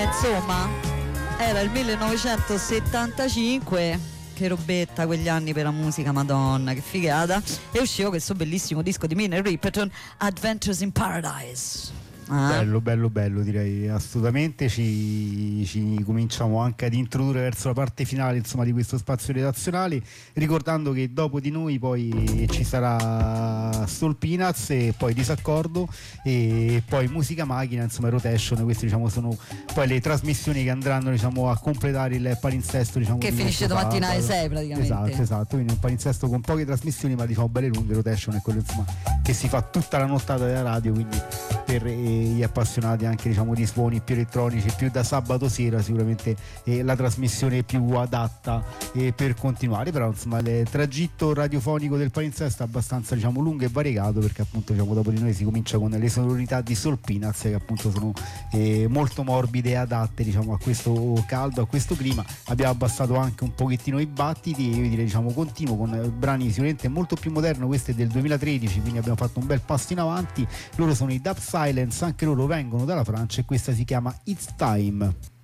Insomma, era il 1975, che robetta quegli anni per la musica, madonna, che figata, e usciva questo bellissimo disco di Minnie Riperton, Adventures in Paradise. Bello, direi assolutamente. Ci cominciamo anche ad introdurre verso la parte finale, insomma, di questo spazio redazionale, ricordando che dopo di noi poi ci sarà Soul Peanuts e poi Disaccordo e poi Musica Macchina, insomma, Rotation. Queste, diciamo, sono poi le trasmissioni che andranno, diciamo, a completare il palinsesto, diciamo, che finisce domattina alle 6 praticamente. Esatto, quindi un palinsesto con poche trasmissioni ma diciamo belle lunghe. Rotation è quello, insomma, che si fa tutta la nottata della radio, quindi per gli appassionati anche, diciamo, di suoni più elettronici, più da sabato sera, sicuramente la trasmissione più adatta per continuare. Però, insomma, il tragitto radiofonico del palinsesto è abbastanza, diciamo, lungo e variegato, perché appunto, diciamo, dopo di noi si comincia con le sonorità di Soul Peanuts, che appunto sono molto morbide e adatte, diciamo, a questo caldo, a questo clima. Abbiamo abbassato anche un pochettino i battiti e io direi, diciamo, continuo con brani sicuramente molto più moderni. Questo è del 2013, quindi abbiamo fatto un bel passo in avanti. Loro sono i Dub Silence, anche loro vengono dalla Francia e questa si chiama It's Time.